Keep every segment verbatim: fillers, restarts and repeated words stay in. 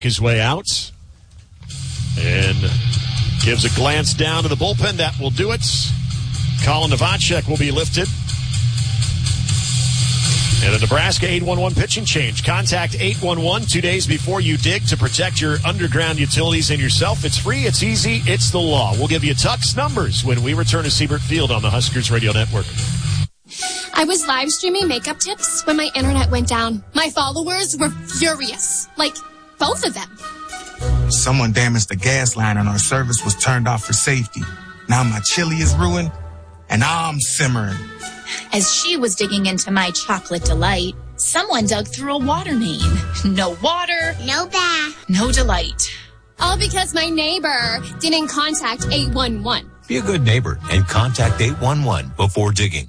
his way out and gives a glance down to the bullpen. That will do it. Colin Novacek will be lifted. And a Nebraska eight one one pitching change. Contact eight one one two days before you dig to protect your underground utilities and yourself. It's free, it's easy, it's the law. We'll give you Tuck's numbers when we return to Siebert Field on the Huskers Radio Network. I was live streaming makeup tips when my internet went down. My followers were furious. Like, both of them. Someone damaged the gas line and our service was turned off for safety. Now my chili is ruined and I'm simmering. As she was digging into my chocolate delight, someone dug through a water main. No water, no bath, no delight. All because my neighbor didn't contact eight one one. Be a good neighbor and contact eight one one before digging.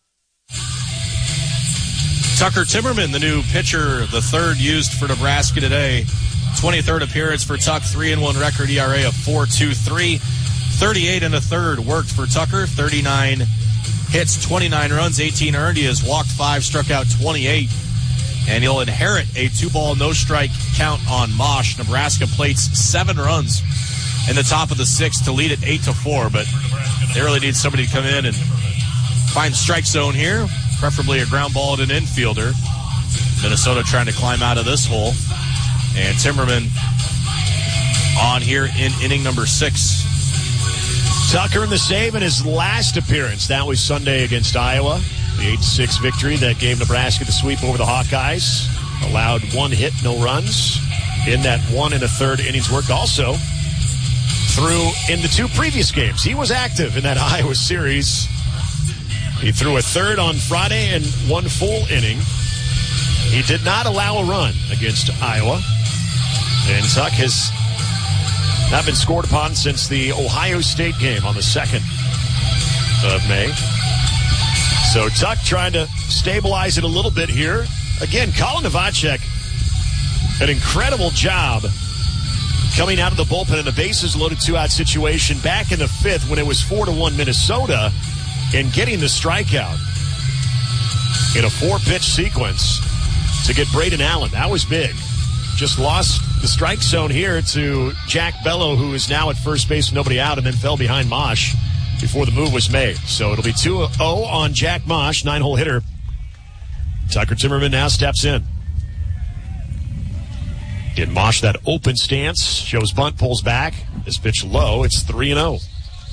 Tucker Timmerman, the new pitcher, the third used for Nebraska today. twenty-third appearance for Tuck, three and one record, E R A of four point two three. thirty-eight and a third worked for Tucker, thirty-nine hits, twenty-nine runs, eighteen earned. He has walked five, struck out twenty-eight, and he'll inherit a two-ball, no-strike count on Mosh. Nebraska plates seven runs in the top of the sixth to lead it eight to four, but they really need somebody to come in and find strike zone here, preferably a ground ball at an infielder. Minnesota trying to climb out of this hole, and Timmerman on here in inning number six. Tucker in the save in his last appearance. That was Sunday against Iowa. The eight to six victory that gave Nebraska the sweep over the Hawkeyes. Allowed one hit, no runs in that one and a third innings work. Also, threw in the two previous games. He was active in that Iowa series. He threw a third on Friday and one full inning. He did not allow a run against Iowa. And Tuck has not been scored upon since the Ohio State game on the second of May. So Tuck trying to stabilize it a little bit here. Again, Colin Novacek, an incredible job coming out of the bullpen in a bases-loaded two-out situation back in the fifth when it was four to one Minnesota and getting the strikeout in a four-pitch sequence to get Braden Allen. That was big. Just lost the strike zone here to Jack Bello, who is now at first base with nobody out, and then fell behind Mosh before the move was made. So it'll be two oh on Jack Mosh, nine-hole hitter. Tucker Timmerman now steps in. In Mosh, that open stance, shows bunt, pulls back. This pitch low, it's three and oh.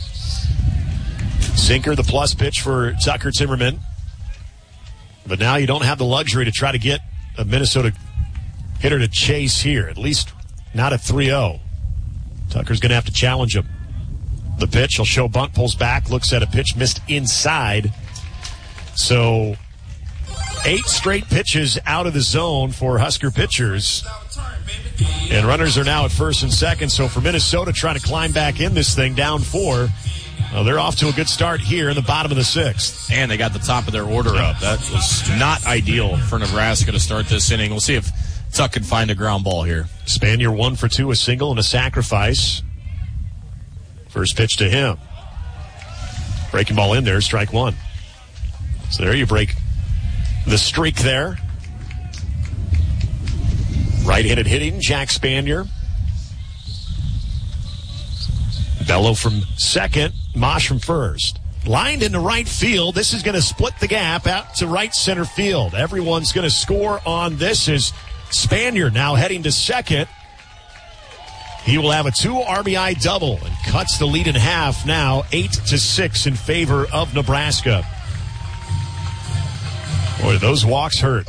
Sinker, the plus pitch for Tucker Timmerman. But now you don't have the luxury to try to get a Minnesota hitter to chase here, at least not at three oh. Tucker's going to have to challenge him. The pitch, he'll show bunt, pulls back, looks at a pitch missed inside. So eight straight pitches out of the zone for Husker pitchers. And runners are now at first and second. So for Minnesota trying to climb back in this thing, down four, well, they're off to a good start here in the bottom of the sixth. And they got the top of their order up. That was not ideal for Nebraska to start this inning. We'll see if Tuck can find a ground ball here. Spanier one for two, a single and a sacrifice. First pitch to him. Breaking ball in there, strike one. So there you break the streak there. Right-handed hitting, Jack Spanier. Bello from second, Mosh from first. Lined into right field. This is going to split the gap out to right center field. Everyone's going to score on this as Spanier now heading to second. He will have a two R B I double and cuts the lead in half now, eight to six in favor of Nebraska. Boy, those walks hurt.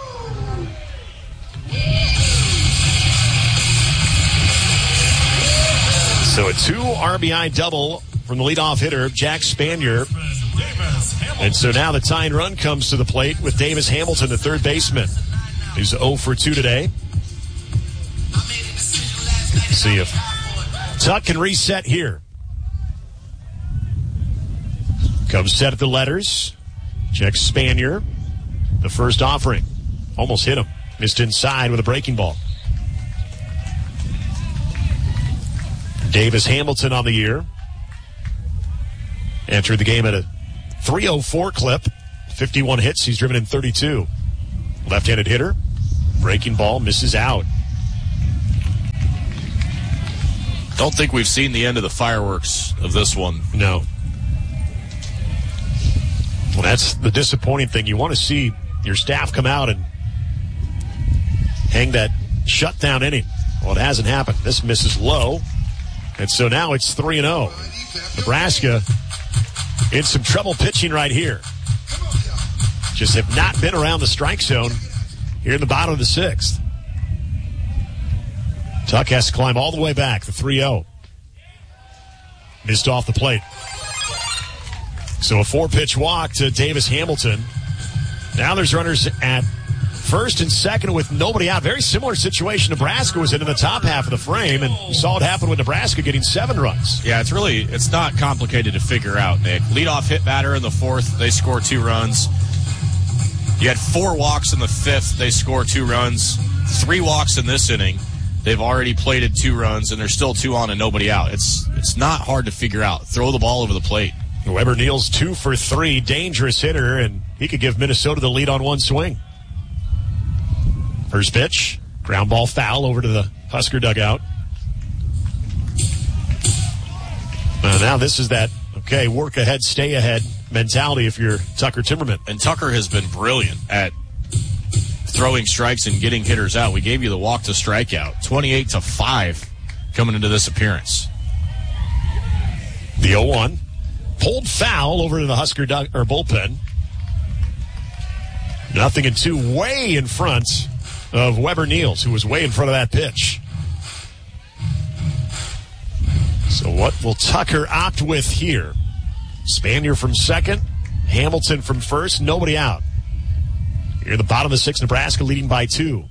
So a two R B I double from the leadoff hitter, Jack Spanier. And so now the tying run comes to the plate with Davis Hamilton, the third baseman. He's oh for two today. See if Tuck can reset here. Comes set at the letters. Checks Spanier. The first offering. Almost hit him. Missed inside with a breaking ball. Davis Hamilton on the year. Entered the game at a three oh four clip. fifty-one hits. He's driven in thirty-two. Left-handed hitter. Breaking ball misses out. Don't think we've seen the end of the fireworks of this one. No. Well, that's the disappointing thing. You want to see your staff come out and hang that shutdown inning. Well, it hasn't happened. This misses low. And so now it's three and oh. Nebraska in some trouble pitching right here. Just have not been around the strike zone here in the bottom of the sixth. Tuck has to climb all the way back, the three oh. Missed off the plate. So a four-pitch walk to Davis Hamilton. Now there's runners at first and second with nobody out. Very similar situation Nebraska was in in the top half of the frame, and you saw it happen with Nebraska getting seven runs. Yeah, it's really, it's not complicated to figure out, Nick. Leadoff hit batter in the fourth, they score two runs. You had four walks in the fifth, they score two runs. Three walks in this inning. They've already plated two runs, and there's still two on and nobody out. It's it's not hard to figure out. Throw the ball over the plate. Weber Neal's two for three, dangerous hitter, and he could give Minnesota the lead on one swing. First pitch, ground ball foul over to the Husker dugout. Uh, now this is that, okay, work ahead, stay ahead mentality if you're Tucker Timmerman. And Tucker has been brilliant at throwing strikes and getting hitters out. We gave you the walk to strikeout. twenty-eight to five coming into this appearance. The oh one. Pulled foul over to the Husker dug- or bullpen. Nothing in two, way in front of Weber Neals, who was way in front of that pitch. So what will Tucker opt with here? Spanier from second, Hamilton from first, nobody out. Here at the bottom of the sixth, Nebraska leading by two.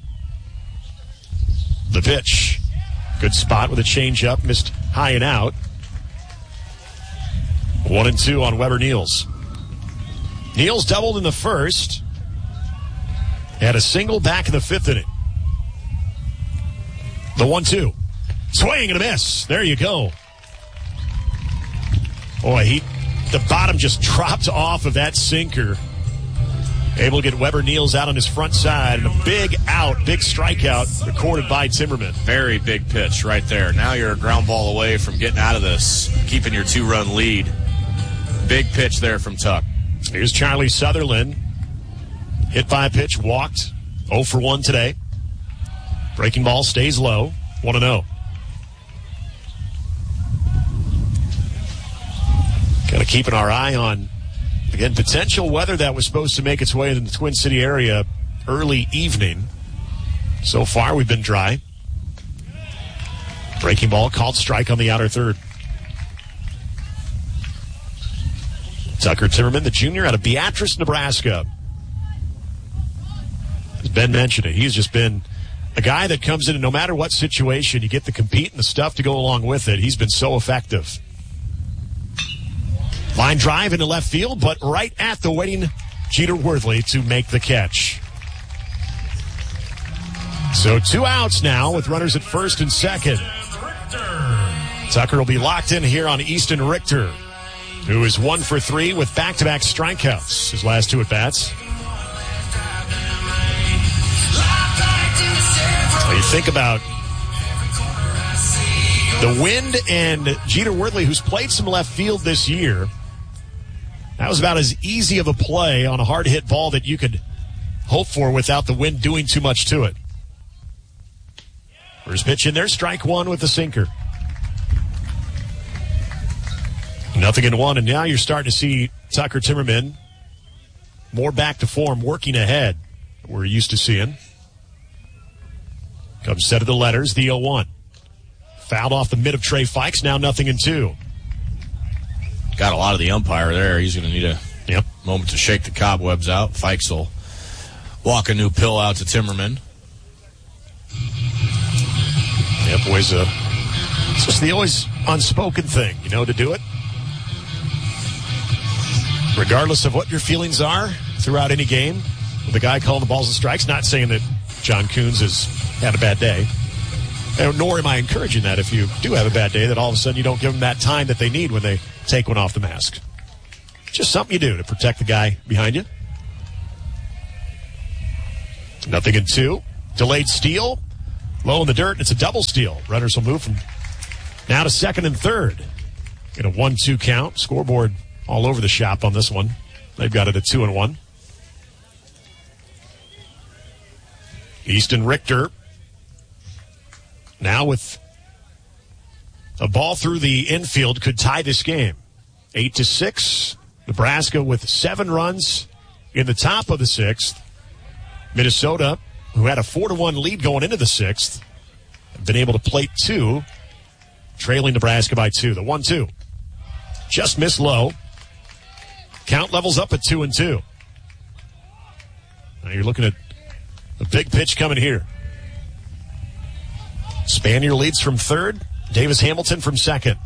The pitch. Good spot with a changeup, missed high and out. One and two on Weber Neals. Neals doubled in the first. Had a single back in the fifth inning. The one two. Swing and a miss. There you go. Boy, he the bottom just dropped off of that sinker. Able to get Weber Neals out on his front side. And a big out, big strikeout recorded by Timmerman. Very big pitch right there. Now you're a ground ball away from getting out of this, keeping your two-run lead. Big pitch there from Tuck. Here's Charlie Sutherland. Hit by a pitch, walked. oh for one today. Breaking ball stays low. one and oh. Got to keep our eye on, again, potential weather that was supposed to make its way into the Twin City area early evening. So far, we've been dry. Breaking ball, called strike on the outer third. Tucker Timmerman, the junior out of Beatrice, Nebraska. As Ben mentioned it, he's just been a guy that comes in and no matter what situation, you get the compete and the stuff to go along with it. He's been so effective. Line drive into left field, but right at the waiting Jeter Worthley to make the catch. So two outs now with runners at first and second. Tucker will be locked in here on Easton Richter, who is one for three with back-to-back strikeouts. His last two at-bats. You think about the wind and Jeter Worthley, who's played some left field this year. That was about as easy of a play on a hard-hit ball that you could hope for without the wind doing too much to it. First pitch in there, strike one with the sinker. Nothing in one, and now you're starting to see Tucker Timmerman more back to form, working ahead. We're used to seeing. Comes set of the letters, the oh one. Fouled off the mid of Trey Fikes, now nothing in two. Got a lot of the umpire there. He's going to need a yep. moment to shake the cobwebs out. Fikes will walk a new pill out to Timmerman. Yep, always a, it's just the always unspoken thing, you know, to do it. Regardless of what your feelings are throughout any game, with the guy calling the balls and strikes, not saying that John Coons has had a bad day. And nor am I encouraging that if you do have a bad day, that all of a sudden you don't give them that time that they need when they take one off the mask. Just something you do to protect the guy behind you. Nothing in two. Delayed steal. Low in the dirt. It's a double steal. Runners will move from Now to second and third. In a one two count. Scoreboard all over the shop on this one. They've got it at two and one. Easton Richter now with a ball through the infield could tie this game. Eight to six. Nebraska with seven runs in the top of the sixth. Minnesota, who had a four to one lead going into the sixth, have been able to plate two, trailing Nebraska by two. The one two just missed low. Count levels up at two and two. Now you're looking at a big pitch coming here. Spanier leads from third. Davis Hamilton from second.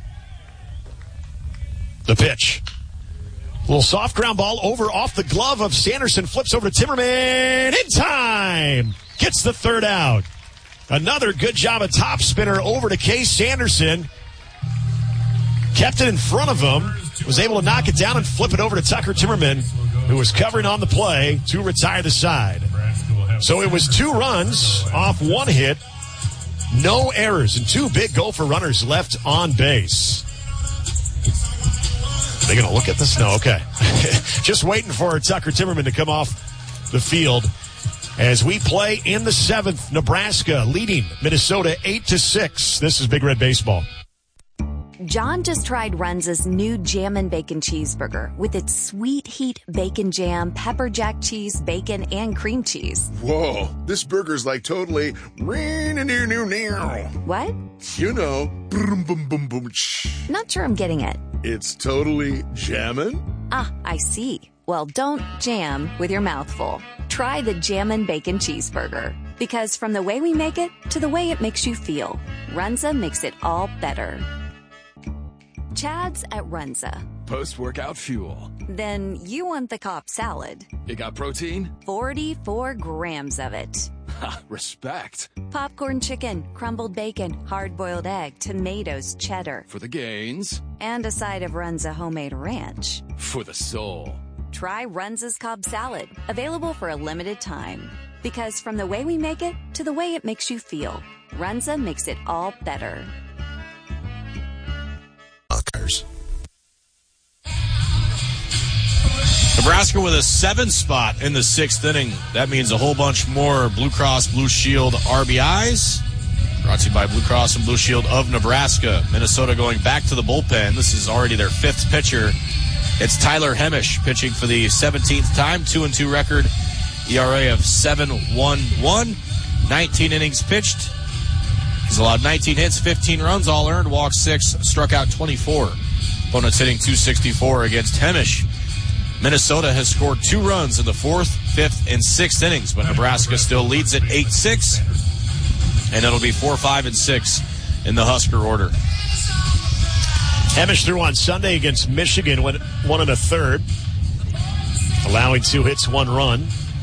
The pitch. A little soft ground ball over off the glove of Sanderson. Flips over to Timmerman. In time. Gets the third out. Another good job of top spinner over to Case Sanderson. Kept it in front of him. Was able to knock it down and flip it over to Tucker Timmerman, who was covering on the play to retire the side. So it was two runs off one hit. No errors and two big Gopher runners left on base. Are they going to look at this? No, okay. Just waiting for Tucker Timmerman to come off the field as we play in the seventh. Nebraska leading Minnesota eight to six. This is Big Red Baseball. John just tried Runza's new Jammin' Bacon Cheeseburger with its sweet heat bacon jam, pepper jack cheese, bacon, and cream cheese. Whoa, this burger's like totally... What? You know, boom, boom, boom, boom. Not sure I'm getting it. It's totally jammin'? Ah, I see. Well, don't jam with your mouth full. Try the Jammin' Bacon Cheeseburger. Because from the way we make it to the way it makes you feel, Runza makes it all better. Chad's at Runza. Post-workout fuel. Then you want the Cobb salad. You got protein? forty-four grams of it. Ha, respect. Popcorn chicken, crumbled bacon, hard-boiled egg, tomatoes, cheddar. For the gains. And a side of Runza homemade ranch. For the soul. Try Runza's Cobb salad. Available for a limited time. Because from the way we make it to the way it makes you feel, Runza makes it all better. Nebraska with a seven spot in the sixth inning. That means a whole bunch more Blue Cross Blue Shield R B Is. Brought to you by Blue Cross and Blue Shield of Nebraska. Minnesota going back to the bullpen. This is already their fifth pitcher. It's Tyler Hemish pitching for the seventeenth time. Two and two record. E R A of seven one one. nineteen innings pitched. He's allowed nineteen hits, fifteen runs, all earned, walked six, struck out twenty-four. Opponents hitting two sixty-four against Hemish. Minnesota has scored two runs in the fourth, fifth, and sixth innings, but Nebraska still leads at eight six, and it'll be four, five, and six in the Husker order. Hemish threw on Sunday against Michigan, went one and a third, allowing two hits, one run.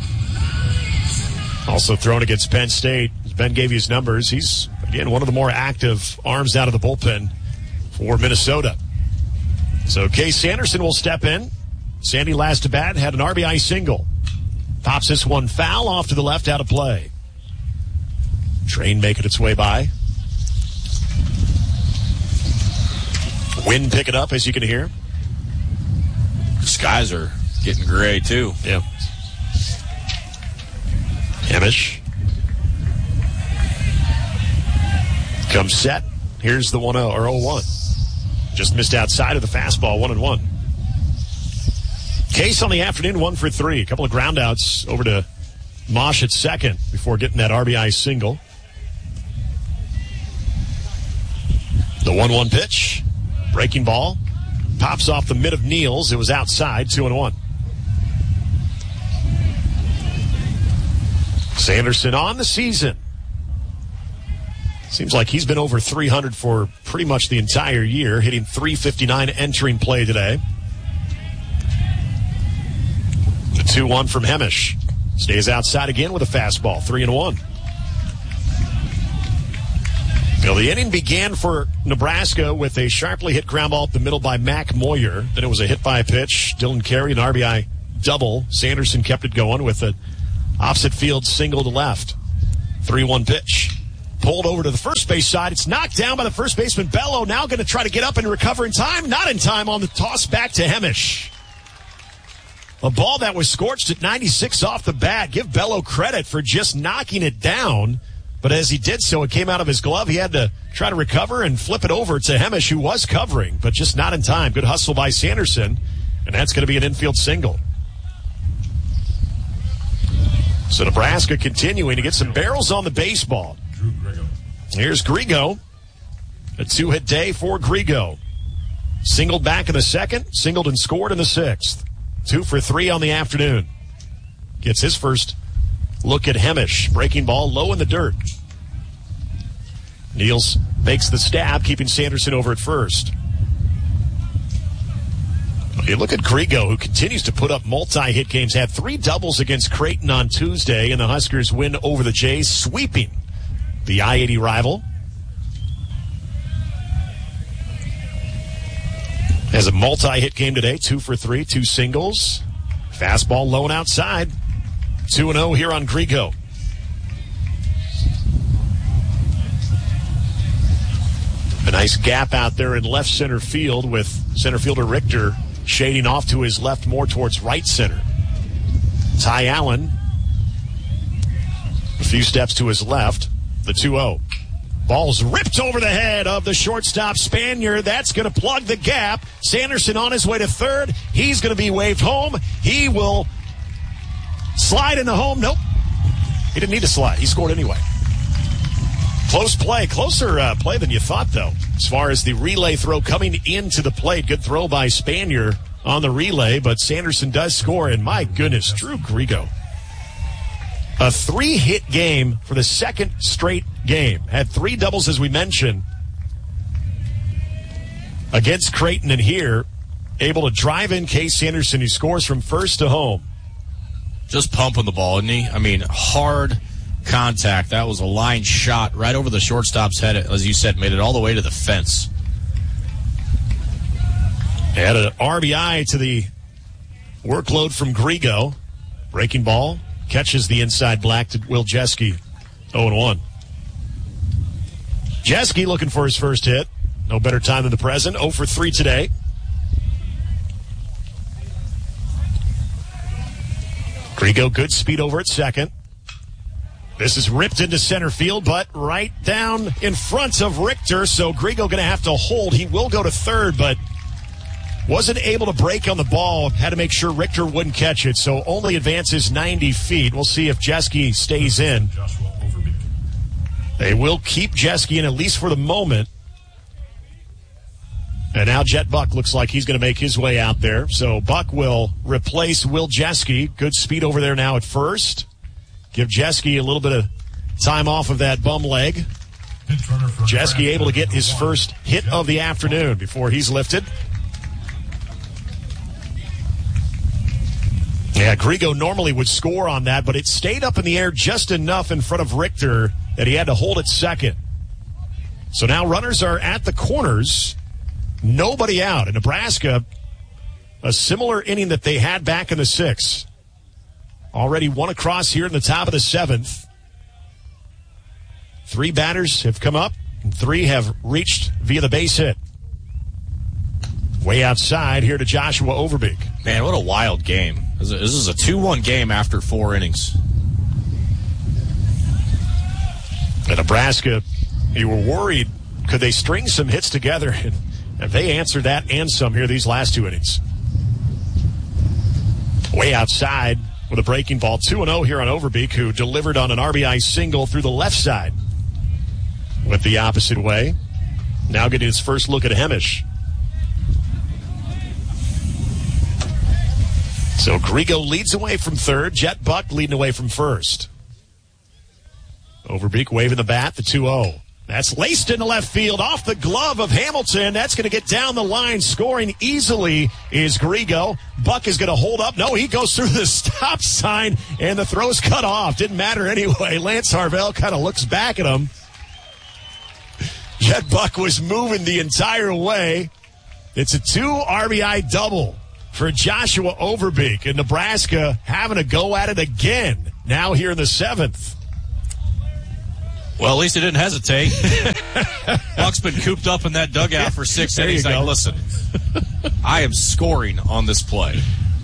Also thrown against Penn State. Ben gave you his numbers. He's, again, one of the more active arms out of the bullpen for Minnesota. So Case Sanderson will step in. Sandy last to bat had an R B I single. Pops this one foul off to the left, out of play. Train making its way by. Wind picking up, as you can hear. The skies are getting gray, too. Yeah. Hemish. Comes set. Here's the one oh or oh one. Just missed outside of the fastball, one and one. Case on the afternoon, one for three. A couple of ground outs over to Mosh at second before getting that R B I single. The one one pitch. Breaking ball. Pops off the mid of Niels. It was outside, two and one. Sanderson on the season. Seems like he's been over three hundred for pretty much the entire year, hitting three fifty-nine entering play today. The two one from Hemish. Stays outside again with a fastball, three and one. Now, the inning began for Nebraska with a sharply hit ground ball up the middle by Mac Moyer. Then it was a hit by pitch. Dylan Carey, an R B I double. Sanderson kept it going with an opposite field single to left. three one pitch. pulled over to the first base side. It's knocked down by the first baseman, Bello. Now going to try to get up and recover in time. Not in time on the toss back to Hemish. A ball that was scorched at ninety-six off the bat. Give Bello credit for just knocking it down. But as he did so, it came out of his glove. He had to try to recover and flip it over to Hemish, who was covering, but just not in time. Good hustle by Sanderson, and that's going to be an infield single. So Nebraska continuing to get some barrels on the baseball. Here's Grigo. A two-hit day for Grigo. Singled back in the second, singled and scored in the sixth. Two for three on the afternoon. Gets his first look at Hemish. Breaking ball low in the dirt. Niels makes the stab, keeping Sanderson over at first. You look at Grigo, who continues to put up multi-hit games. Had three doubles against Creighton on Tuesday, and the Huskers win over the Jays, sweeping the I eighty rival. Has a multi-hit game today, two for three, two singles. Fastball low and outside. two and oh here on Grigo. A nice gap out there in left center field with center fielder Richter shading off to his left more towards right center. Ty Allen, a few steps to his left, the two oh. Ball's ripped over the head of the shortstop Spanier. That's going to plug the gap. Sanderson on his way to third. He's going to be waved home. He will slide into home. Nope. He didn't need to slide. He scored anyway. Close play. Closer uh, play than you thought, though. As far as the relay throw coming into the plate. Good throw by Spanier on the relay, but Sanderson does score. And my goodness, Drew Grigo. A three-hit game for the second straight game. Had three doubles, as we mentioned, against Creighton, and here, able to drive in Case Sanderson, who scores from first to home. Just pumping the ball, isn't he? I mean, hard contact. That was a line shot right over the shortstop's head, as you said, made it all the way to the fence. Had an R B I to the workload from Grigo. Breaking ball. Catches the inside black to Will Jeske. oh and one. Jeske looking for his first hit. No better time than the present. oh for three today. Grigo, good speed over at second. This is ripped into center field, but right down in front of Richter. So Grigo going to have to hold. He will go to third, but wasn't able to break on the ball. Had to make sure Richter wouldn't catch it, so only advances ninety feet. We'll see if Jeske stays in. They will keep Jeske in, at least for the moment. And now Jet Buck looks like he's going to make his way out there. So Buck will replace Will Jeske. Good speed over there now at first. Give Jeske a little bit of time off of that bum leg. Jeske able to get his first hit of the afternoon before he's lifted. Yeah, Grigo normally would score on that, but it stayed up in the air just enough in front of Richter that he had to hold it second. So now runners are at the corners. Nobody out. And Nebraska, a similar inning that they had back in the sixth. Already one across here in the top of the seventh. Three batters have come up, and three have reached via the base hit. Way outside here to Joshua Overbeek. Man, what a wild game. This is a two one game after four innings. And Nebraska, you were worried, could they string some hits together? And, and they answered that and some here these last two innings. Way outside with a breaking ball. two and oh here on Overbeek, who delivered on an R B I single through the left side. Went the opposite way. Now getting his first look at Hemish. So Grigo leads away from third. Jet Buck leading away from first. Overbeek waving the bat, the two oh. That's laced into left field off the glove of Hamilton. That's going to get down the line. Scoring easily is Grigo. Buck is going to hold up. No, he goes through the stop sign, and the throw's cut off. Didn't matter anyway. Lance Harvell kind of looks back at him. Jet Buck was moving the entire way. It's a two R B I double for Joshua Overbeek, and Nebraska having a go at it again now here in the seventh. Well, at least he didn't hesitate. Buck's been cooped up in that dugout for six There innings. you go. Like, listen, I am scoring on this play.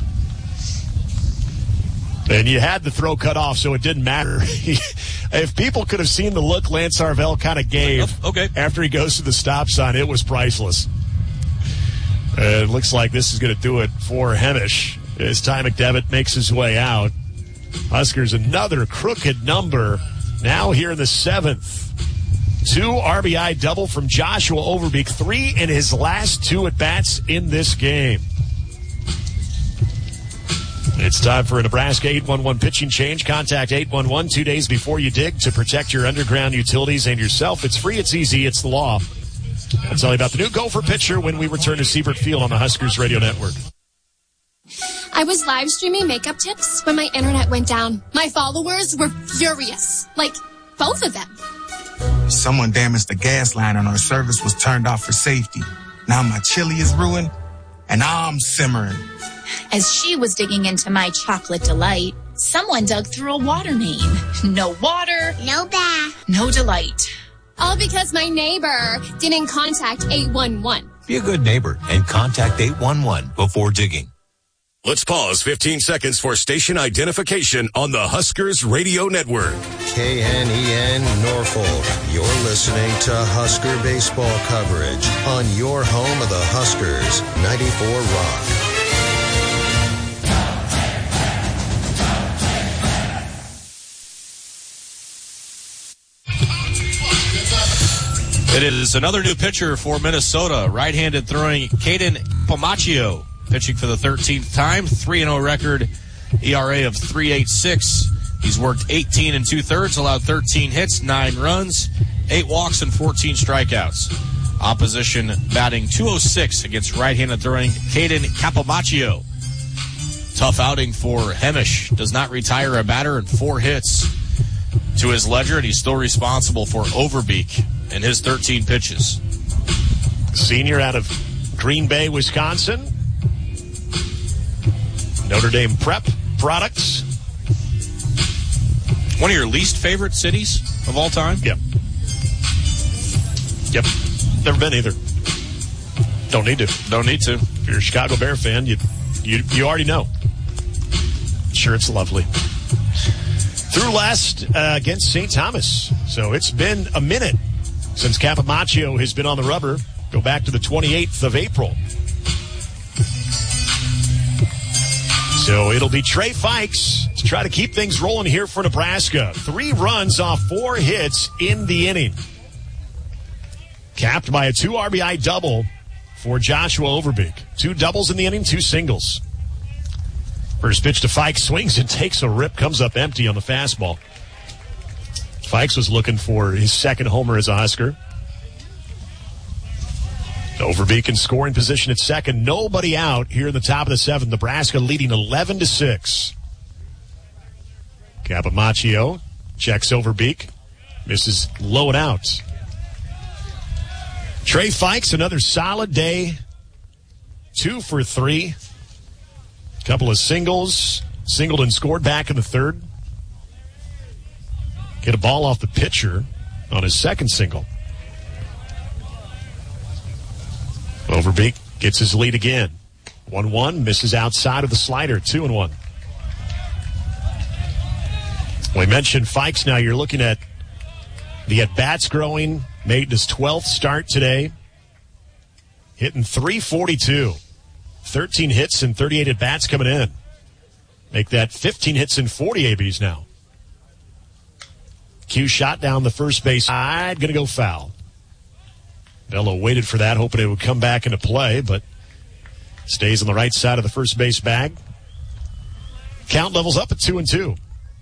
And you had the throw cut off, so it didn't matter. If people could have seen the look Lance Arvell kind of gave oh, okay. after he goes to the stop sign, it was priceless. Uh, it looks like this is going to do it for Hemish as Ty McDevitt makes his way out. Huskers another crooked number now here in the seventh. Two R B I double from Joshua Overbeek, three in his last two at-bats in this game. It's time for a Nebraska eight one one pitching change. Contact eight one one two days before you dig to protect your underground utilities and yourself. It's free, it's easy, it's the law. I'll tell you about the new Gopher pitcher when we return to Siebert Field on the Huskers Radio Network. I was live streaming makeup tips when my internet went down. My followers were furious. Like, both of them. Someone damaged the gas line and our service was turned off for safety. Now my chili is ruined and I'm simmering. As she was digging into my chocolate delight, someone dug through a water main. No water, No bath. no delight. All because my neighbor didn't contact eight one one. Be a good neighbor and contact eight one one before digging. Let's pause fifteen seconds for station identification on the Huskers Radio Network. K N E N Norfolk. You're listening to Husker baseball coverage on your home of the Huskers, ninety-four Rock. It is another new pitcher for Minnesota. Right-handed throwing Caden Pomaccio, pitching for the thirteenth time. three and oh record, E R A of three point eight six. He's worked eighteen and two-thirds, allowed thirteen hits, nine runs, eight walks, and fourteen strikeouts. Opposition batting two oh six against right-handed throwing Caden Capomaccio. Tough outing for Hemish. Does not retire a batter and four hits to his ledger, and he's still responsible for Overbeek and his thirteen pitches. Senior out of Green Bay, Wisconsin. Notre Dame Prep products. One of your least favorite cities of all time? Yep. Yep. Never been either. Don't need to. Don't need to. If you're a Chicago Bear fan, you you you already know. Sure, it's lovely. Through last uh, against Saint Thomas. So it's been a minute since Capomaccio has been on the rubber. Go back to the twenty-eighth of April. So it'll be Trey Fikes to try to keep things rolling here for Nebraska. Three runs off four hits in the inning. Capped by a two R B I double for Joshua Overbeek. Two doubles in the inning, two singles. First pitch to Fikes, swings and takes a rip, comes up empty on the fastball. Fikes was looking for his second homer as a Husker. Overbeek in scoring position at second. Nobody out here in the top of the seventh. Nebraska leading eleven to six. Capomaccio checks Overbeek. Misses low and out. Trey Fikes, another solid day. Two for three. Couple of singles. Singled and scored back in the third. Get a ball off the pitcher on his second single. Overbeek gets his lead again. one one, misses outside of the slider. two and one. We mentioned Fikes. Now you're looking at the at-bats growing. Made his twelfth start today. Hitting three forty-two. thirteen hits and thirty-eight at-bats coming in. Make that fifteen hits and forty A Bs now. Q shot down the first base side. Going to go foul. Bello waited for that, hoping it would come back into play, but stays on the right side of the first base bag. Count levels up at two and two.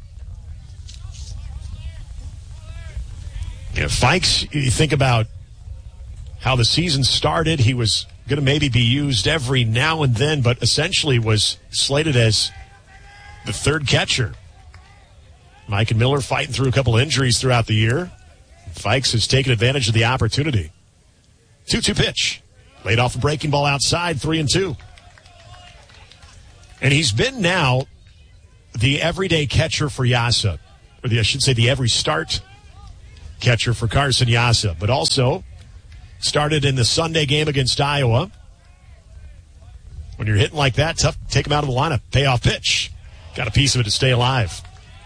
Yeah, Fikes, you think about how the season started. He was going to maybe be used every now and then, but essentially was slated as the third catcher. Mike and Miller fighting through a couple of injuries throughout the year. Fikes has taken advantage of the opportunity. two two pitch. Laid off a breaking ball outside, three and two. And he's been now the everyday catcher for Yasa. Or the, I should say the every start catcher for Carson Yassa, but also started in the Sunday game against Iowa. When you're hitting like that, tough to take him out of the lineup. Payoff pitch. Got a piece of it to stay alive.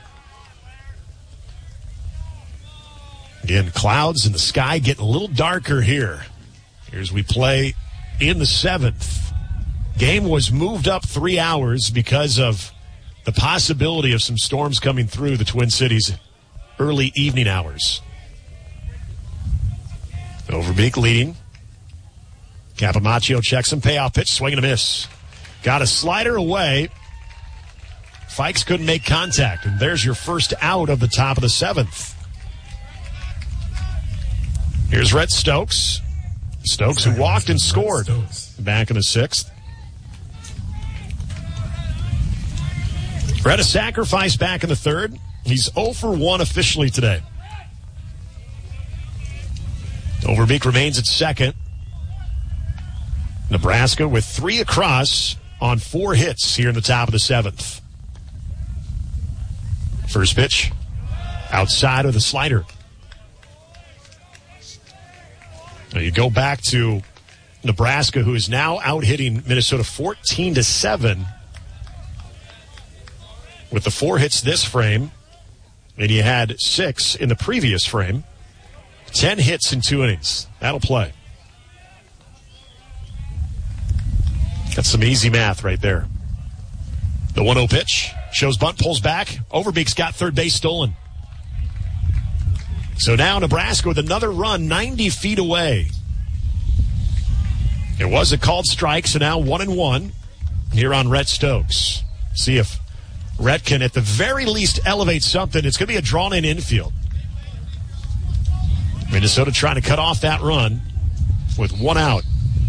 Again, clouds in the sky getting a little darker here. Here's we play in the seventh. Game was moved up three hours because of the possibility of some storms coming through the Twin Cities early evening hours. Overbeek leading. Capomaccio checks him. Payoff pitch. Swing and a miss. Got a slider away. Fikes couldn't make contact. And there's your first out of the top of the seventh. Here's Rhett Stokes. Stokes who walked and scored back in the sixth. Rhett a sacrifice back in the third. He's oh for one officially today. Overbeek remains at second. Nebraska with three across on four hits here in the top of the seventh. First pitch, outside of the slider. Now you go back to Nebraska, who is now out hitting Minnesota fourteen to seven with the four hits this frame, and you had six in the previous frame. Ten hits in two innings. That'll play. That's some easy math right there. The one oh pitch shows bunt, pulls back. Overbeek's got third base stolen. So now Nebraska with another run ninety feet away. It was a called strike, so now one and one here on Rhett Stokes. See if Rhett can at the very least elevate something. It's going to be a drawn-in infield. Minnesota trying to cut off that run with one out.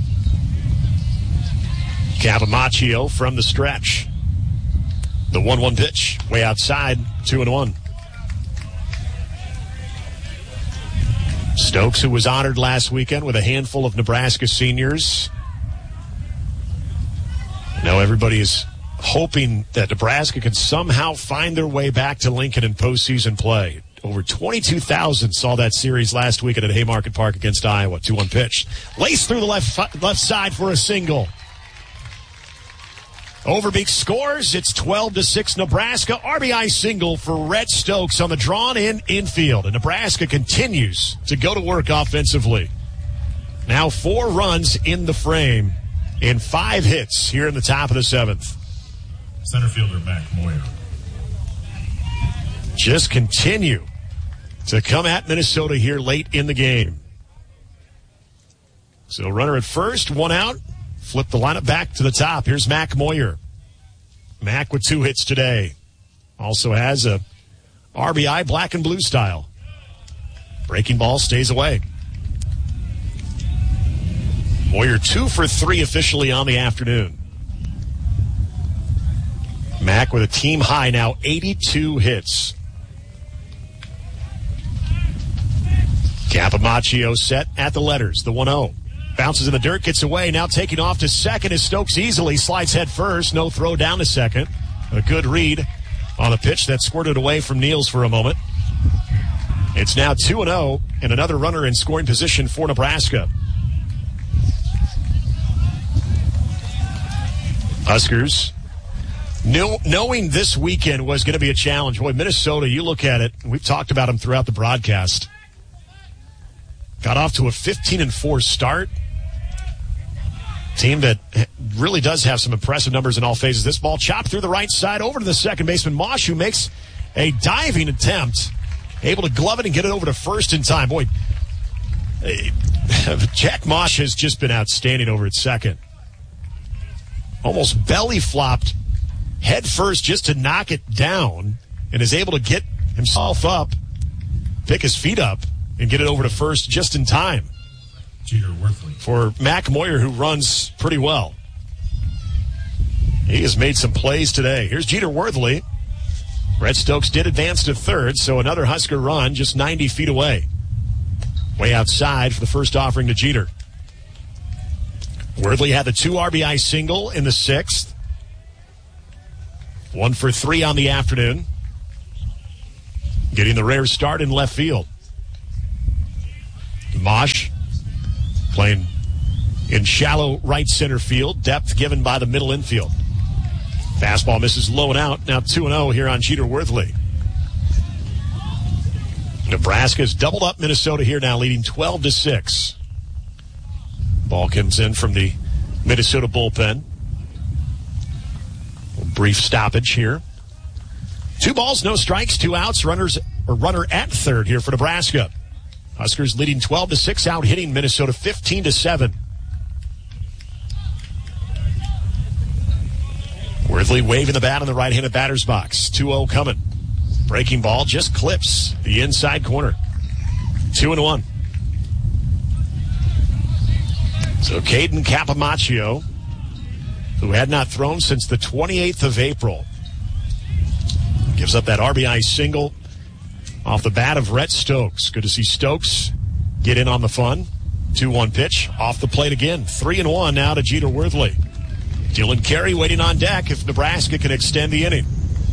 Capomaccio from the stretch. The one one pitch, way outside, two and one. Stokes, who was honored last weekend with a handful of Nebraska seniors. Now everybody is hoping that Nebraska can somehow find their way back to Lincoln in postseason play. Over twenty-two thousand saw that series last weekend at Haymarket Park against Iowa. two one pitch. Laced through the left left side for a single. Overbeek scores. It's twelve to six Nebraska. R B I single for Rhett Stokes on the drawn-in infield. And Nebraska continues to go to work offensively. Now four runs in the frame and five hits here in the top of the seventh. Center fielder Mac Moyer. Just continue to come at Minnesota here late in the game. So runner at first, one out. Flip the lineup back to the top. Here's Mac Moyer. Mac with two hits today. Also has a R B I black and blue style. Breaking ball stays away. Moyer two for three officially on the afternoon. Mac with a team high now, eighty-two hits. Capomaccio set at the letters, the one oh. Bounces in the dirt, gets away. Now taking off to second is Stokes easily. Slides head first. No throw down to second. A good read on the pitch that squirted away from Niels for a moment. It's now two and oh, and another runner in scoring position for Nebraska. Huskers, know, knowing this weekend was going to be a challenge. Boy, Minnesota, you look at it, we've talked about them throughout the broadcast. Got off to a fifteen and four start. Team that really does have some impressive numbers in all phases. This ball chopped through the right side over to the second baseman, Mosh, who makes a diving attempt. Able to glove it and get it over to first in time. Boy, Jack Mosh has just been outstanding over at second. Almost belly flopped head first just to knock it down and is able to get himself up, pick his feet up, and get it over to first just in time. Jeter Worthley. For Mac Moyer, who runs pretty well. He has made some plays today. Here's Jeter Worthley. Rhett Stokes did advance to third, so another Husker run just ninety feet away. Way outside for the first offering to Jeter. Worthley had the two R B I single in the sixth. One for three on the afternoon. Getting the rare start in left field. Mosh playing in shallow right center field. Depth given by the middle infield. Fastball misses low and out. Now two and oh here on Jeter Worthley. Nebraska's doubled up Minnesota here now, leading twelve to six. Ball comes in from the Minnesota bullpen. A brief stoppage here. Two balls, no strikes, two outs. Runners or runner at third here for Nebraska. Huskers leading twelve to six, out hitting Minnesota fifteen to seven. Worthley waving the bat in the right-handed batter's box. two oh coming. Breaking ball just clips the inside corner. Two and one. So Caden Capomaccio, who had not thrown since the twenty-eighth of April, gives up that R B I single off the bat of Rhett Stokes. Good to see Stokes get in on the fun. two one pitch off the plate again. three and one now to Jeter Worthley. Dylan Carey waiting on deck if Nebraska can extend the inning.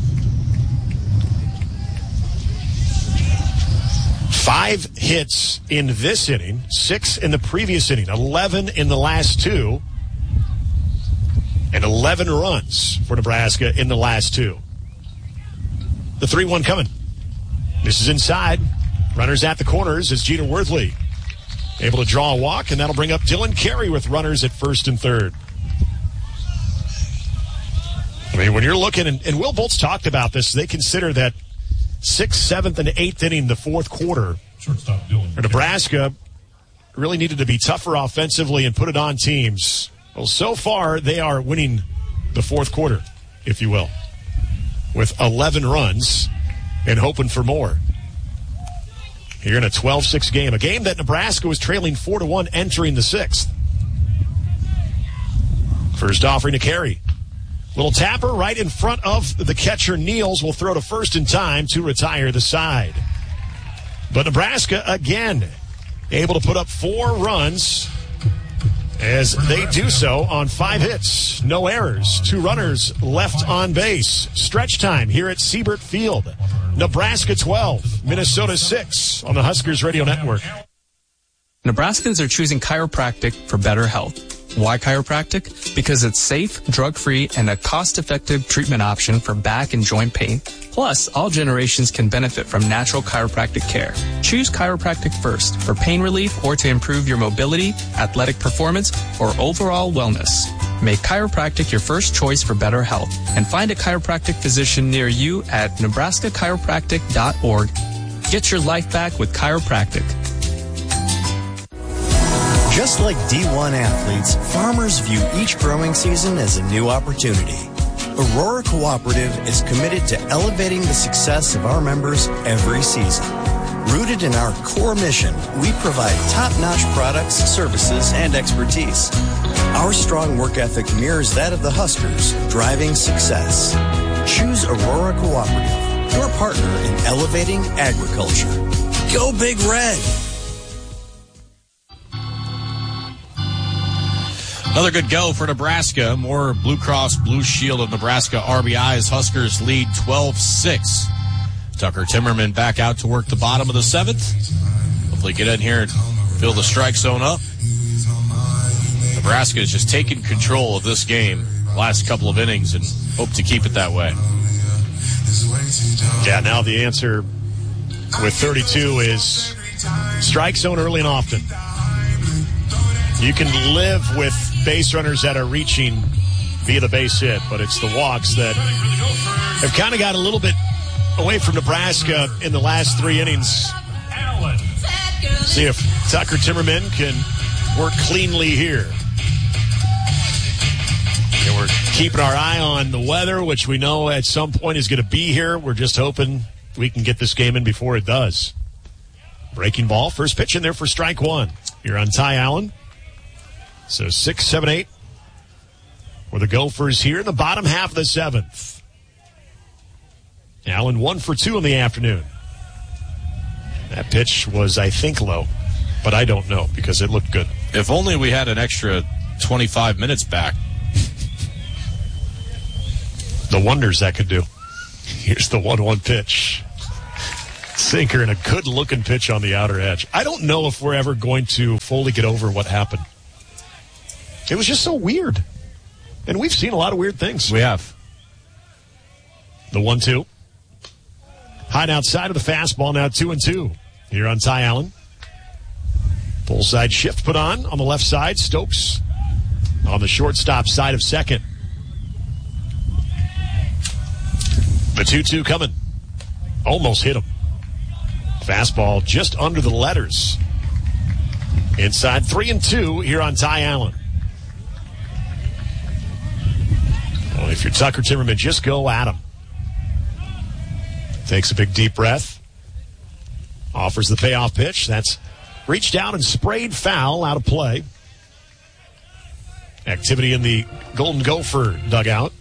Five hits in this inning, six in the previous inning, eleven in the last two, and eleven runs for Nebraska in the last two. The three one coming. This is inside. Runners at the corners as Jeter Worthley able to draw a walk, and that'll bring up Dylan Carey with runners at first and third. I mean, when you're looking, and, and Will Bolt's talked about this, they consider that sixth, seventh, and eighth inning, the fourth quarter, shortstop Dylan for Nebraska really needed to be tougher offensively and put it on teams. Well, so far, they are winning the fourth quarter, if you will, with eleven runs and hoping for more. Here in a twelve six game, a game that Nebraska was trailing four to one entering the sixth. First offering to Carey. Little tapper right in front of the catcher. Niels will throw to first in time to retire the side. But Nebraska, again, able to put up four runs as they do so on five hits. No errors. Two runners left on base. Stretch time here at Siebert Field. Nebraska twelve, Minnesota six on the Huskers Radio Network. Nebraskans are choosing chiropractic for better health. Why chiropractic? Because it's safe, drug-free, and a cost-effective treatment option for back and joint pain. Plus, all generations can benefit from natural chiropractic care. Choose chiropractic first for pain relief or to improve your mobility, athletic performance, or overall wellness. Make chiropractic your first choice for better health, and find a chiropractic physician near you at nebraska chiropractic dot org. Get your life back with chiropractic. Just like D one athletes, farmers view each growing season as a new opportunity. Aurora Cooperative is committed to elevating the success of our members every season. Rooted in our core mission, we provide top-notch products, services, and expertise. Our strong work ethic mirrors that of the Huskers, driving success. Choose Aurora Cooperative, your partner in elevating agriculture. Go Big Red! Another good go for Nebraska. More Blue Cross Blue Shield of Nebraska R B Is. Huskers lead twelve six. Tucker Timmerman back out to work the bottom of the seventh. Hopefully get in here and fill the strike zone up. Nebraska is just taking control of this game last couple of innings and hope to keep it that way. Yeah, now the answer with thirty-two is strike zone early and often. You can live with base runners that are reaching via the base hit, but it's the walks that have kind of got a little bit away from Nebraska in the last three innings. See if Tucker Timmerman can work cleanly here. And we're keeping our eye on the weather, which we know at some point is going to be here. We're just hoping we can get this game in before it does. Breaking ball, first pitch in there for strike one. You're on Ty Allen. So six, seven, eight for the Gophers here in the bottom half of the seventh. Allen one for two in the afternoon. That pitch was, I think, low, but I don't know because it looked good. If only we had an extra twenty-five minutes back. The wonders that could do. Here's the one one pitch. Sinker and a good-looking pitch on the outer edge. I don't know if we're ever going to fully get over what happened. It was just so weird. And we've seen a lot of weird things. We have. The one two. High outside of the fastball, now two and two. Here on Ty Allen. Full side shift put on on the left side. Stokes on the shortstop side of second. The two two coming. Almost hit him. Fastball just under the letters. Inside three and two here on Ty Allen. Well, if you're Tucker Timmerman, just go at him. Takes a big deep breath. Offers the payoff pitch. That's reached out and sprayed foul out of play. Activity in the Golden Gopher dugout.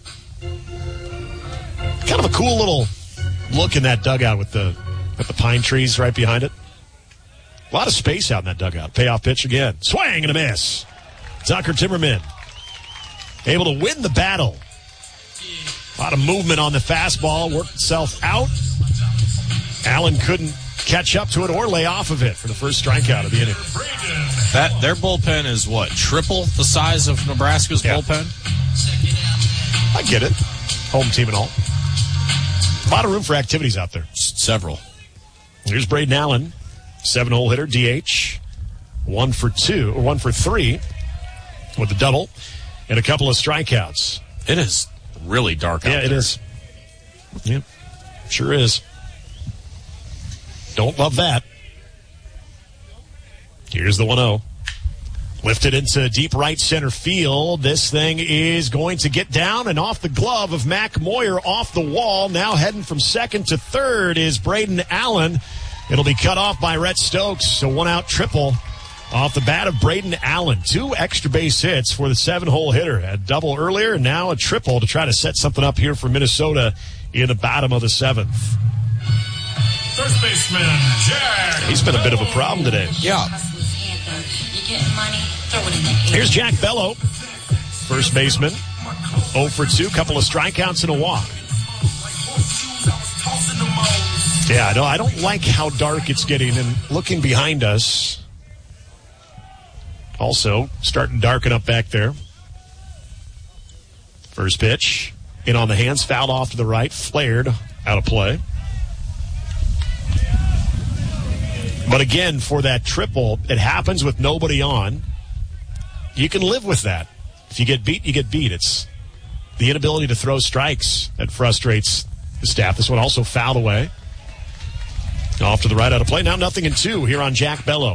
Kind of a cool little look in that dugout with the with the pine trees right behind it. A lot of space out in that dugout. Payoff pitch again. Swing and a miss. Tucker Timmerman able to win the battle. A lot of movement on the fastball. Worked itself out. Allen couldn't catch up to it or lay off of it for the first strikeout of the inning. That their bullpen is what, triple the size of Nebraska's yeah. bullpen? I get it. Home team and all. A lot of room for activities out there. Several. Here's Braden Allen, seven-hole hitter, D H, one for two or one for three with a double and a couple of strikeouts. It is really dark out yeah, there. Yeah, it is. Yeah, sure is. Don't love that. Here's the one oh. Lifted into deep right center field. This thing is going to get down and off the glove of Mac Moyer off the wall. Now heading from second to third is Braden Allen. It'll be cut off by Rhett Stokes. So one out triple off the bat of Braden Allen. Two extra base hits for the seven-hole hitter. A double earlier, and now a triple to try to set something up here for Minnesota in the bottom of the seventh. First baseman, Jack. He's been a bit of a problem today. Yeah. Here's Jack Bello, first baseman. oh for two, couple of strikeouts and a walk. Yeah, no, I don't like how dark it's getting. And looking behind us, also starting to darken up back there. First pitch, in on the hands, fouled off to the right, flared, out of play. But again, for that triple, it happens with nobody on. You can live with that. If you get beat, you get beat. It's the inability to throw strikes that frustrates the staff. This one also fouled away. Off to the right, out of play. Now nothing in two here on Jack Bello.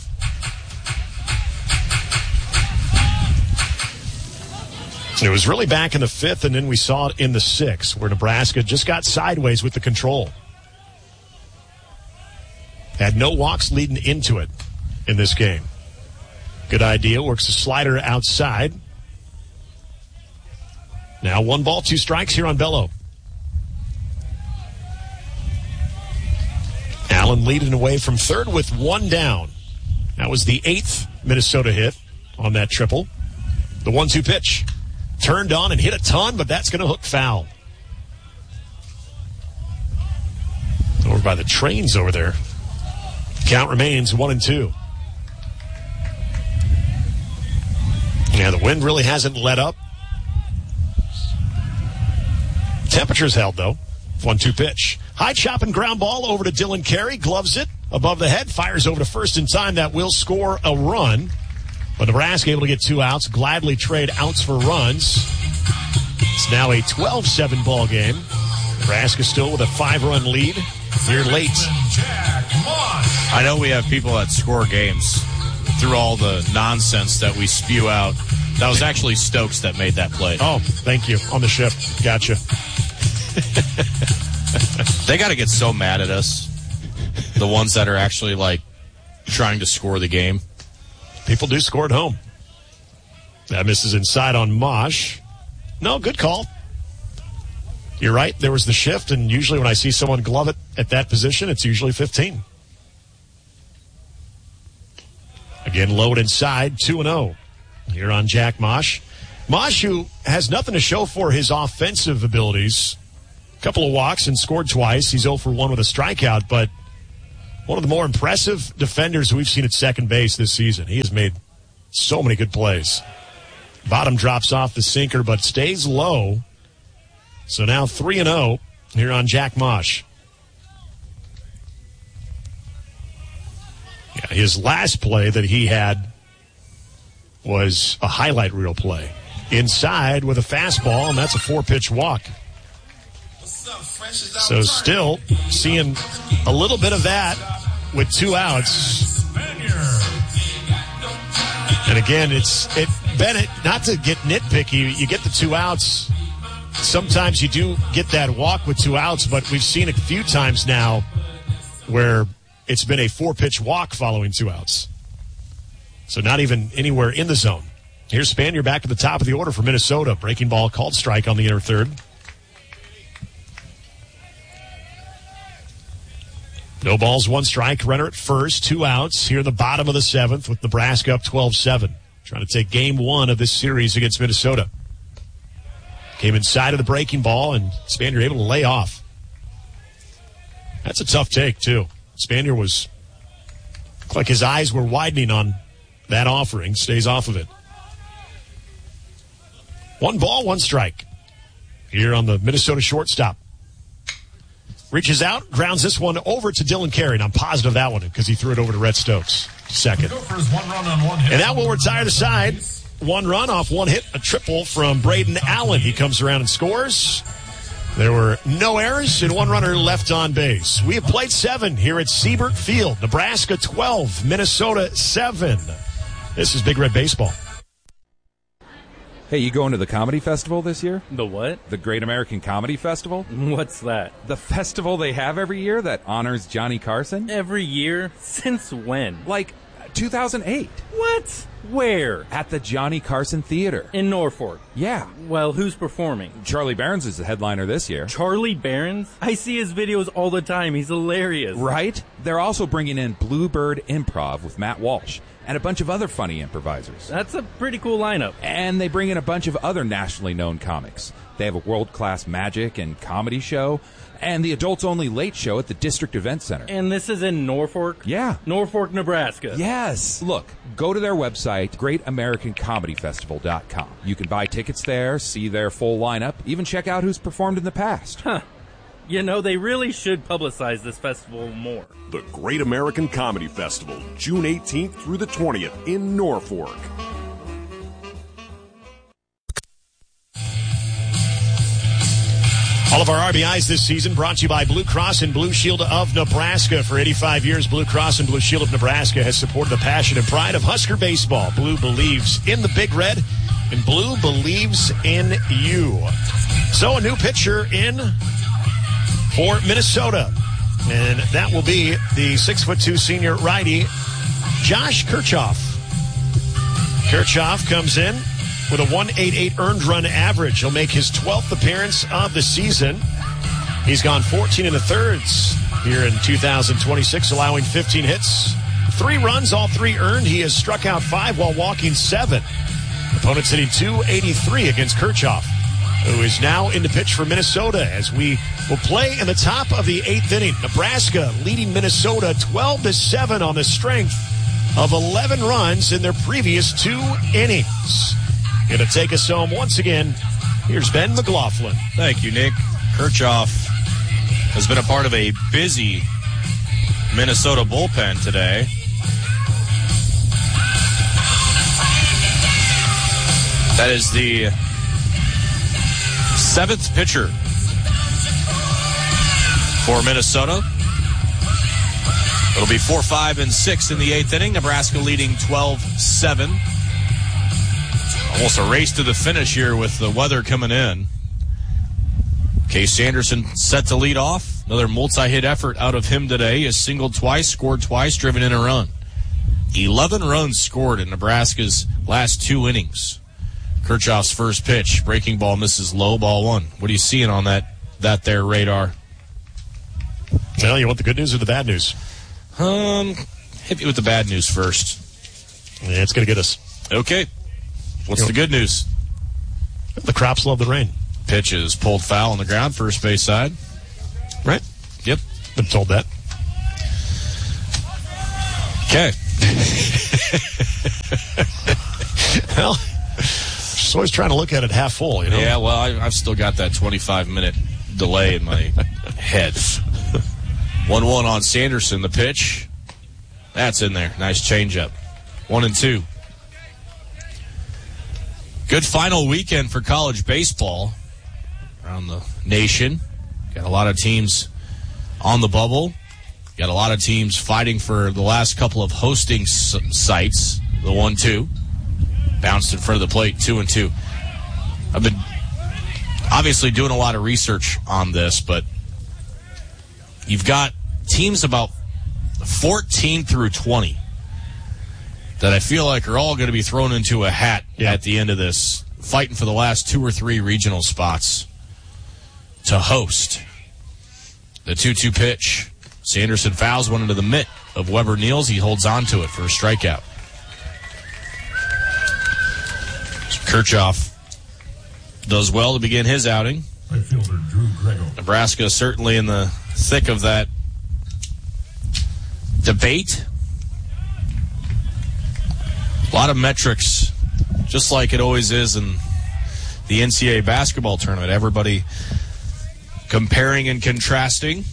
It was really back in the fifth, and then we saw it in the sixth, where Nebraska just got sideways with the control. Had no walks leading into it in this game. Good idea. Works the slider outside. Now one ball, two strikes here on Bello. Allen leading away from third with one down. That was the eighth Minnesota hit on that triple. The one two pitch. Turned on and hit a ton, but that's going to hook foul. Over by the trains over there. Count remains one and two. Yeah, the wind really hasn't let up. Temperatures held, though. one two pitch. High chop and ground ball over to Dylan Carey. Gloves it above the head. Fires over to first in time. That will score a run. But Nebraska able to get two outs. Gladly trade outs for runs. It's now a twelve seven ball game. Nebraska still with a five-run lead here late. I know we have people that score games through all the nonsense that we spew out. That was actually Stokes that made that play. Oh, thank you. On the shift. Gotcha. They got to get so mad at us. The ones that are actually, like, trying to score the game. People do score at home. That misses inside on Mosh. No, good call. You're right. There was the shift, and usually when I see someone glove it at that position, it's usually fifteen. Again, low and inside, two and oh. Here on Jack Mosh. Mosh, who has nothing to show for his offensive abilities. A couple of walks and scored twice. He's oh for one with a strikeout, but one of the more impressive defenders we've seen at second base this season. He has made so many good plays. Bottom drops off the sinker, but stays low. So now three and oh here on Jack Mosh. Yeah, his last play that he had was a highlight reel play. Inside with a fastball, and that's a four-pitch walk. So still seeing a little bit of that with two outs. And again, it's it Bennett, not to get nitpicky, you get the two outs. Sometimes you do get that walk with two outs, but we've seen a few times now where it's been a four-pitch walk following two outs. So not even anywhere in the zone. Here's Spanier back to the top of the order for Minnesota. Breaking ball called strike on the inner third. No balls, one strike. Runner at first, two outs here in the bottom of the seventh with Nebraska up twelve seven. Trying to take game one of this series against Minnesota. Came inside of the breaking ball, and Spanier able to lay off. That's a tough take, too. Spanier was, looked like his eyes were widening on that offering. Stays off of it. One ball, one strike. Here on the Minnesota shortstop. Reaches out, grounds this one over to Dylan Carey. And I'm positive of that one because he threw it over to Rhett Stokes. Second. One run on one hit. And that will retire the side. One run off one hit, a triple from Braden Allen. He comes around and scores. There were no errors and one runner left on base. We have played seven here at Siebert Field. Nebraska twelve, Minnesota seven. This is Big Red Baseball. Hey, you going to the comedy festival this year? The what? The Great American Comedy Festival. What's that? The festival they have every year that honors Johnny Carson. Every year? Since when? Like two thousand eight. What? Where? At the Johnny Carson Theater. In Norfolk? Yeah. Well, who's performing? Charlie Barons is the headliner this year. Charlie Barons? I see his videos all the time. He's hilarious. Right? They're also bringing in Bluebird Improv with Matt Walsh and a bunch of other funny improvisers. That's a pretty cool lineup. And they bring in a bunch of other nationally known comics. They have a world-class magic and comedy show and the adults-only late show at the District Event Center. And this is in Norfolk? Yeah. Norfolk, Nebraska. Yes. Look, go to their website, great american comedy festival dot com. You can buy tickets there, see their full lineup, even check out who's performed in the past. Huh. You know, they really should publicize this festival more. The Great American Comedy Festival, June eighteenth through the twentieth in Norfolk. All of our R B Is this season brought to you by Blue Cross and Blue Shield of Nebraska. For eighty-five years, Blue Cross and Blue Shield of Nebraska has supported the passion and pride of Husker baseball. Blue believes in the Big Red, and Blue believes in you. So a new pitcher in for Minnesota, and that will be the six foot two senior righty, Josh Kirchhoff. Kirchhoff comes in with a one eighty-eight earned run average. He'll make his twelfth appearance of the season. He's gone fourteen and a thirds here in two thousand twenty-six, allowing fifteen hits, three runs, all three earned. He has struck out five while walking seven. Opponents hitting two eighty-three against Kirchhoff, who is now in the pitch for Minnesota as we will play in the top of the eighth inning. Nebraska leading Minnesota twelve to seven on the strength of eleven runs in their previous two innings. Going to take us home once again. Here's Ben McLaughlin. Thank you, Nick. Kirchhoff has been a part of a busy Minnesota bullpen today. That is the seventh pitcher for Minnesota. It'll be four, five, and six in the eighth inning. Nebraska leading twelve seven. Almost a race to the finish here with the weather coming in. Case Anderson set to lead off. Another multi-hit effort out of him today. He has singled twice, scored twice, driven in a run. eleven runs scored in Nebraska's last two innings. Kirchhoff's first pitch, breaking ball misses low, ball one. What are you seeing on that that there radar? Well, you want the good news or the bad news? Um, hit me with the bad news first. Yeah, it's going to get us. Okay. What's you know, the good news? The crops love the rain. Pitch is pulled foul on the ground, first base side. Right? Yep. Been told that. Okay. Well, just always trying to look at it half full, you know? Yeah, well, I, I've still got that twenty-five minute delay in my head. one one on Sanderson, the pitch. That's in there. Nice changeup. One and two. Good final weekend for college baseball around the nation. Got a lot of teams on the bubble. Got a lot of teams fighting for the last couple of hosting s- sites. The one two. Bounced in front of the plate, two and two. I've been obviously doing a lot of research on this, but you've got teams about fourteen through twenty that I feel like are all going to be thrown into a hat yeah. at the end of this, fighting for the last two or three regional spots to host. The two two pitch. Sanderson fouls one into the mitt of Weber Niels. He holds on to it for a strikeout. Kirchhoff does well to begin his outing. Right fielder Drew Grego. Nebraska certainly in the thick of that debate. A lot of metrics, just like it always is in the N C double A basketball tournament. Everybody comparing and contrasting.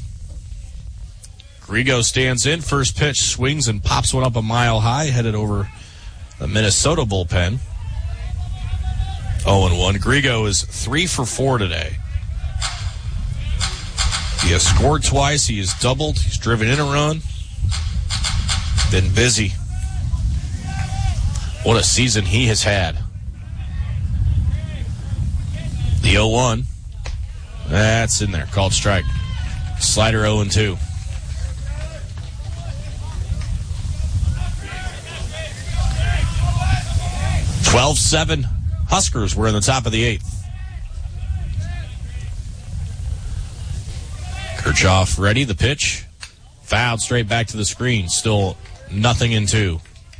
Grego stands in. First pitch swings and pops one up a mile high, headed over the Minnesota bullpen. oh and one. Grego is three for four today. He has scored twice. He has doubled. He's driven in a run. Been busy. What a season he has had. The oh one. That's in there. Called strike. Slider oh and two. twelve seven. Huskers were in the top of the eighth. Kirchhoff ready, the pitch. Fouled straight back to the screen. Still nothing in two.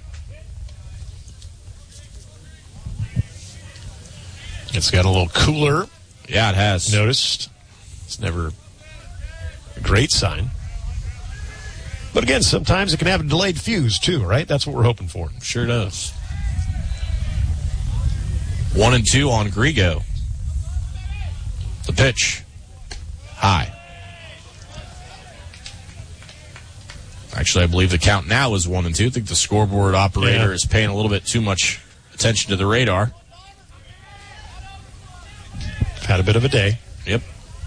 It's got a little cooler. Yeah, it has. Noticed. It's never a great sign. But again, sometimes it can have a delayed fuse too, right? That's what we're hoping for. Sure does. One and two on Grego. The pitch. High. Actually, I believe the count now is one and two. I think the scoreboard operator yeah. is paying a little bit too much attention to the radar. Had a bit of a day. Yep.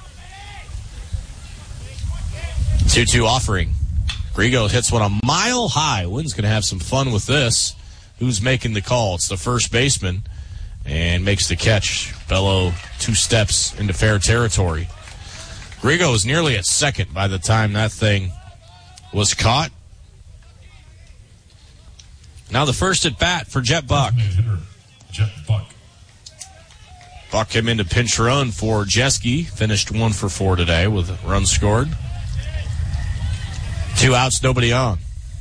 two two offering. Grego hits one a mile high. Wynn's going to have some fun with this. Who's making the call? It's the first baseman. And makes the catch. Bello two steps into fair territory. Grego was nearly at second by the time that thing was caught. Now the first at bat for Jet Buck. Jet Buck. Buck came into pinch run for Jeske. Finished one for four today with runs scored. Two outs, nobody on.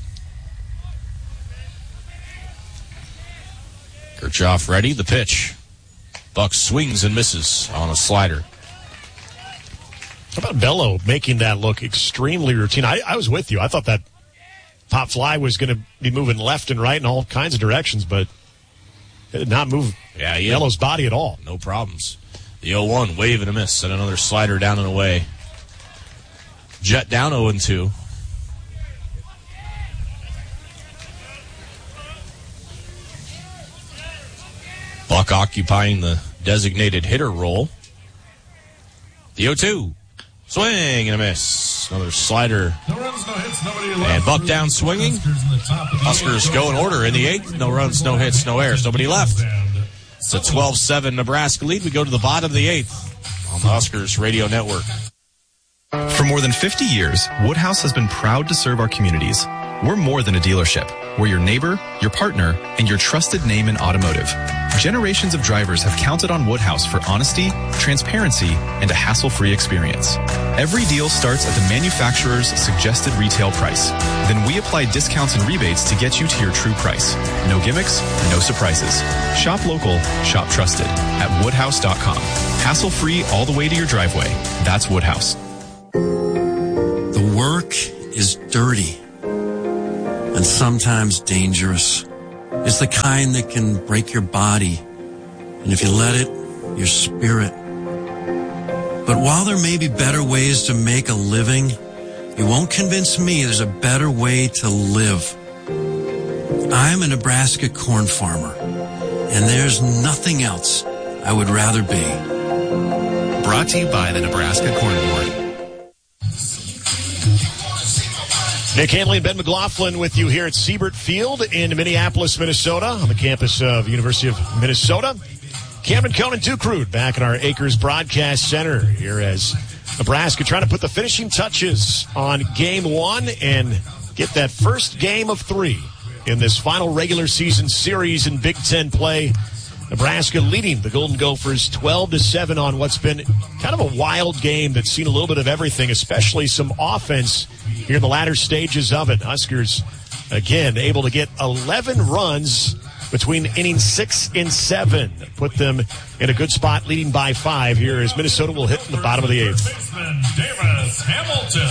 Kirchhoff ready, the pitch. Buck swings and misses on a slider. How about Bello making that look extremely routine? I, I was with you. I thought that pop fly was going to be moving left and right in all kinds of directions, but it did not move yeah, yeah. Bello's body at all. No problems. The oh one, wave and a miss, and another slider down and away. Jet down oh and two. Buck occupying the designated hitter role. The oh two. Swing and a miss. Another slider. No runs, no hits, nobody left. And Buck down swinging. Huskers go in order in the eighth. No runs, no hits, no errors. Nobody left. It's a twelve seven Nebraska lead. We go to the bottom of the eighth on the Huskers Radio Network. For more than fifty years, Woodhouse has been proud to serve our communities. We're more than a dealership. We're your neighbor, your partner, and your trusted name in automotive. Generations of drivers have counted on Woodhouse for honesty, transparency, and a hassle-free experience. Every deal starts at the manufacturer's suggested retail price. Then we apply discounts and rebates to get you to your true price. No gimmicks, no surprises. Shop local, shop trusted at woodhouse dot com. Hassle-free all the way to your driveway. That's Woodhouse. The work is dirty. And and sometimes dangerous. It's the kind that can break your body, and if you let it, your spirit. But while there may be better ways to make a living, you won't convince me there's a better way to live. I'm a Nebraska corn farmer, and there's nothing else I would rather be. Brought to you by the Nebraska Corn Board. Nick Hanley and Ben McLaughlin with you here at Siebert Field in Minneapolis, Minnesota, on the campus of University of Minnesota. Cameron Cohn and Duke Ruud back in our Acres Broadcast Center here as Nebraska trying to put the finishing touches on game one and get that first game of three in this final regular season series in Big Ten play. Nebraska leading the Golden Gophers twelve to seven on what's been kind of a wild game that's seen a little bit of everything, especially some offense here in the latter stages of it. Huskers, again, able to get eleven runs between innings six and seven. Put them in a good spot, leading by five here as Minnesota will hit in the bottom of the eighth. Baseman Davis Hamilton.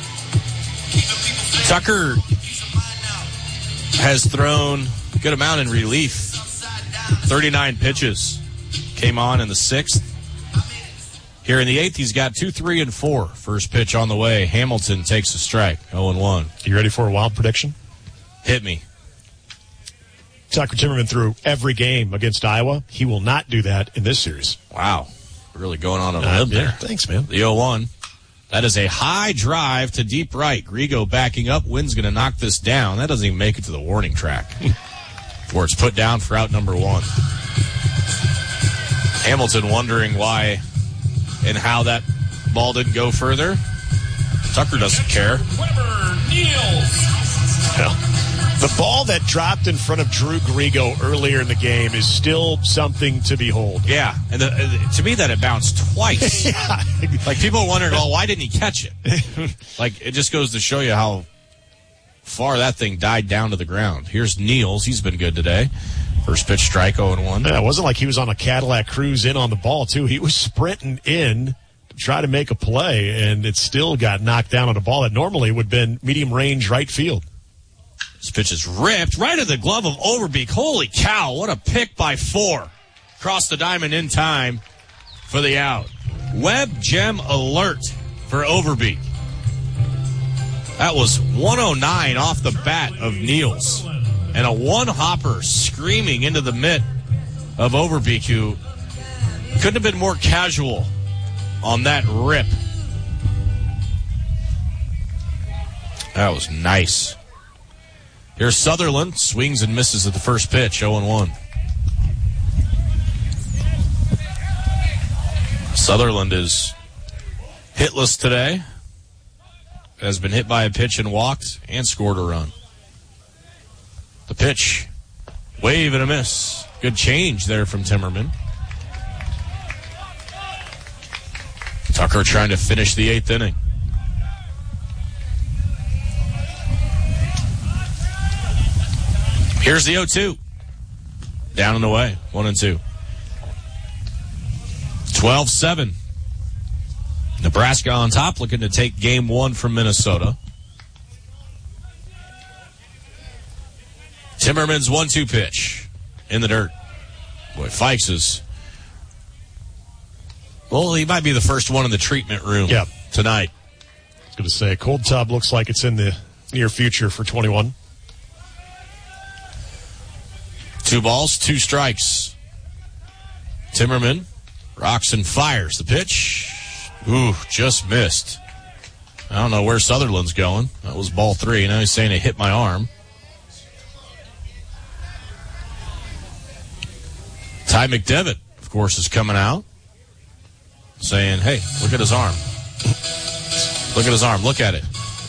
Tucker has thrown a good amount in relief. thirty-nine pitches came on in the sixth. Here in the eighth, he's got two, three, and four. First pitch on the way. Hamilton takes a strike, oh and one. You ready for a wild prediction? Hit me. Tucker Timmerman threw every game against Iowa. He will not do that in this series. Wow. Really going on a Uh, limb yeah, there. thanks, man. The oh one. That is a high drive to deep right. Grigo backing up. Wynn's going to knock this down. That doesn't even make it to the warning track, where it's put down for out number one. Hamilton wondering why and how that ball didn't go further. Tucker doesn't care. Weber Niels. Well, the ball that dropped in front of Drew Grigo earlier in the game is still something to behold. Yeah, and the, uh, to me that it bounced twice. Yeah. Like people are wondering, oh, why didn't he catch it? Like it just goes to show you how far that thing died down to the ground. Here's Niels. He's been good today. First pitch strike, oh and one. Yeah, it wasn't like he was on a Cadillac Cruise in on the ball, too. He was sprinting in to try to make a play, and it still got knocked down on a ball that normally would have been medium range right field. This pitch is ripped right at the glove of Overbeek. Holy cow, what a pick by four. Cross the diamond in time for the out. Web gem alert for Overbeek. That was one oh nine off the bat of Niels. And a one-hopper screaming into the mitt of Overbeek, who couldn't have been more casual on that rip. That was nice. Here's Sutherland. Swings and misses at the first pitch, oh and one. Sutherland is hitless today. Has been hit by a pitch and walked and scored a run. The pitch, wave and a miss. Good change there from Timmerman. Tucker trying to finish the eighth inning. Here's the oh two. Down and away, one and two. twelve seven. Nebraska on top, looking to take game one from Minnesota. Timmerman's one two pitch in the dirt. Boy, Fikes is, well, he might be the first one in the treatment room yep. tonight. I was going to say, cold tub looks like it's in the near future for twenty-one. Two balls, two strikes. Timmerman rocks and fires the pitch. Ooh, just missed. I don't know where Sutherland's going. That was ball three. Now he's saying it hit my arm. Ty McDevitt, of course, is coming out saying, hey, look at his arm. Look at his arm. Look at it.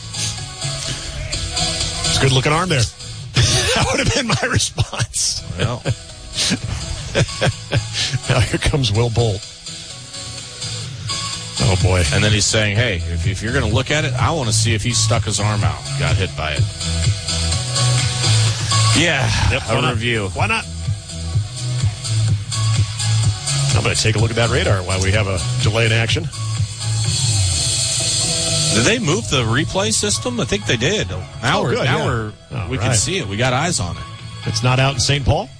It's a good-looking arm there. That would have been my response. Well. Now here comes Will Bolt. Oh, boy. And then he's saying, hey, if, if you're going to look at it, I want to see if he stuck his arm out. Got hit by it. Yeah, yep, a why review. Not? Why not? I'm going to take a look at that radar while we have a delay in action. Did they move the replay system? I think they did. Now Oh, we're, good, now yeah. we're, All we right. can see it. We got eyes on it. It's not out in Saint Paul?